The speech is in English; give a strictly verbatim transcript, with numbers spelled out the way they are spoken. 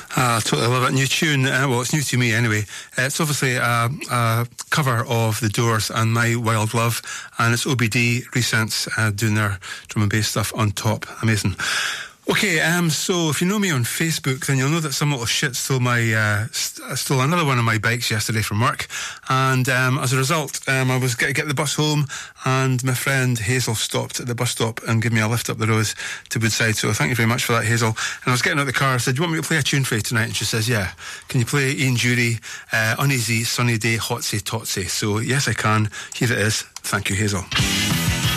I totally love it. New tune, uh, well, it's new to me anyway. Uh, it's obviously a, a cover of The Doors and My Wild Love, and it's O B D Recents uh, doing their drum and bass stuff on top. Amazing. Okay, um, so if you know me on Facebook, then you'll know that some little shit stole my uh, st- stole another one of my bikes yesterday from work, and um, as a result, um, I was going to get the bus home, and my friend Hazel stopped at the bus stop and gave me a lift up the road to Woodside. So thank you very much for that, Hazel. And I was getting out of the car. I said, "Do you want me to play a tune for you tonight?" And she says, "Yeah. Can you play Ian Dury, uh, Uneasy Sunny Day, Hotsy Totsy?" So yes, I can. Here it is. Thank you, Hazel.